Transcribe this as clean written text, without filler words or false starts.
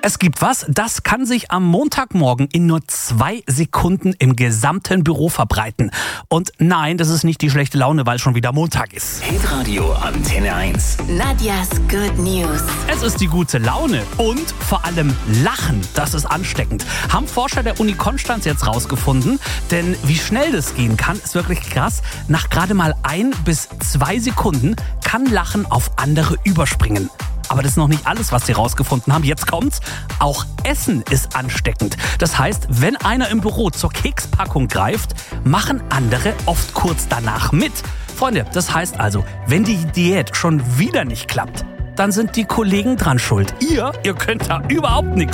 Es gibt was, das kann sich am Montagmorgen in nur 2 Sekunden im gesamten Büro verbreiten. Und nein, das ist nicht die schlechte Laune, weil schon wieder Montag ist. Hitradio Antenne 1. Nadjas Good News. Es ist die gute Laune und vor allem Lachen, das ist ansteckend. Haben Forscher der Uni Konstanz jetzt rausgefunden. Denn wie schnell das gehen kann, ist wirklich krass. Nach gerade mal 1 bis 2 Sekunden kann Lachen auf andere überspringen. Aber das ist noch nicht alles, was sie rausgefunden haben. Jetzt kommt's. Auch Essen ist ansteckend. Das heißt, wenn einer im Büro zur Kekspackung greift, machen andere oft kurz danach mit. Freunde, das heißt also, wenn die Diät schon wieder nicht klappt, dann sind die Kollegen dran schuld. Ihr könnt da überhaupt nichts.